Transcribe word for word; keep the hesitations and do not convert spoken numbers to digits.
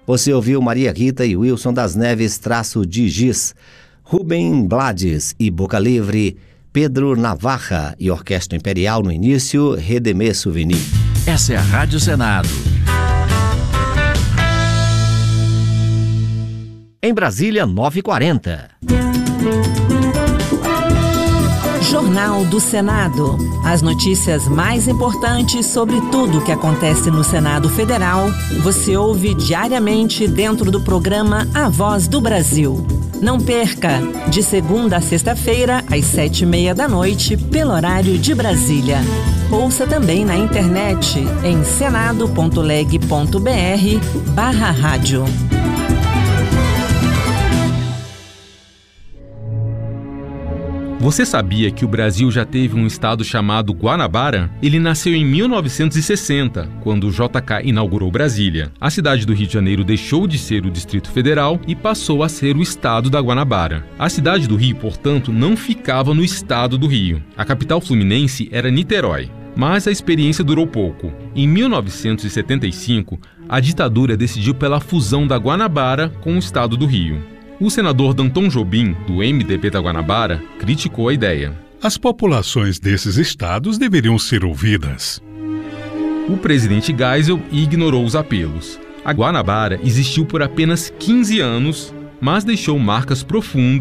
Você ouviu Maria Rita e Wilson das Neves, traço de giz, Rubem Blades e Boca Livre, Pedro Navarra e Orquestra Imperial no início, Redemé Souvenir. Essa é a Rádio Senado. Em Brasília, nove e quarenta. Jornal do Senado. As notícias mais importantes sobre tudo o que acontece no Senado Federal, você ouve diariamente dentro do programa A Voz do Brasil. Não perca, de segunda a sexta-feira, às sete e meia da noite, pelo horário de Brasília. Ouça também na internet em senado.leg.br barra rádio. Você sabia que o Brasil já teve um estado chamado Guanabara? Ele nasceu em mil novecentos e sessenta, quando o J K inaugurou Brasília. A cidade do Rio de Janeiro deixou de ser o Distrito Federal e passou a ser o estado da Guanabara. A cidade do Rio, portanto, não ficava no estado do Rio. A capital fluminense era Niterói. Mas a experiência durou pouco. Em mil novecentos e setenta e cinco, a ditadura decidiu pela fusão da Guanabara com o estado do Rio. O senador Danton Jobim, do M D B da Guanabara, criticou a ideia. As populações desses estados deveriam ser ouvidas. O presidente Geisel ignorou os apelos. A Guanabara existiu por apenas quinze anos, mas deixou marcas profundas